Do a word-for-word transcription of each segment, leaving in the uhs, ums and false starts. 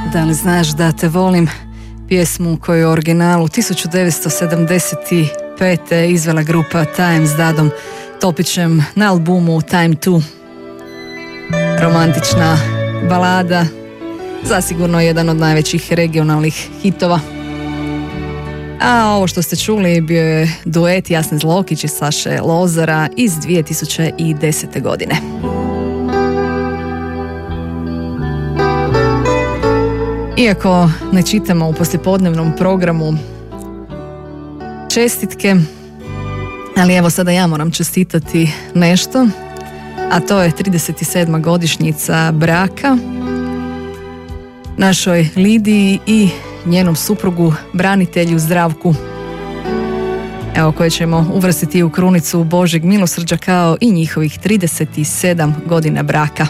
Da li znaš da te volim, pjesmu koju je u originalu tisuću devetsto sedamdeset pete izvela grupa Time s Dadom Topićem na albumu Time two. Romantična balada, zasigurno jedan od najvećih regionalnih hitova. A ovo što ste čuli bio je duet Jasne Zlokić i Saše Lozara iz dvije tisuće desete. godine. Iako ne čitamo u poslijepodnevnom programu čestitke, ali evo sada ja moram čestitati nešto, a to je trideset sedma godišnjica braka našoj Lidiji i njenom suprugu branitelju Zdravku, evo koje ćemo uvrstiti u krunicu Božjeg milosrđa kao i njihovih trideset sedam godina braka.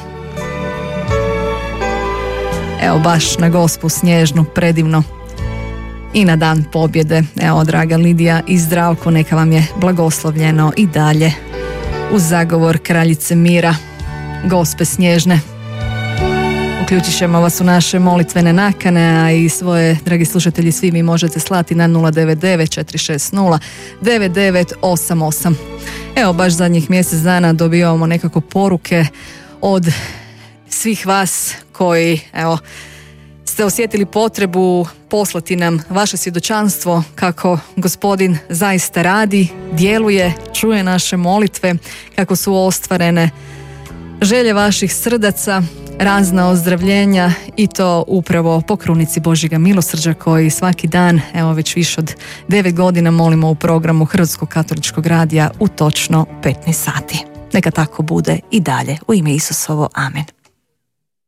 Evo baš na Gospu snježnu, predivno i na dan pobjede. Evo, draga Lidija i Zdravko, neka vam je blagoslovljeno i dalje uz zagovor kraljice mira, Gospe snježne. Uključit ćemo vas u naše molitvene nakane, a i svoje, dragi slušatelji, svi mi možete slati na nula devet devet četiri šest nula devet devet osam osam. Evo, baš zadnjih mjesec dana dobivamo nekako poruke od svih vas koji, evo, ste osjetili potrebu poslati nam vaše svjedočanstvo kako Gospodin zaista radi, djeluje, čuje naše molitve, kako su ostvarene želje vaših srdaca, razna ozdravljenja i to upravo po krunici Božjega milosrđa koji svaki dan, evo već više od devet godina molimo u programu Hrvatskog katoličkog radija u točno petnaest sati. Neka tako bude i dalje. U ime Isusovo, amen.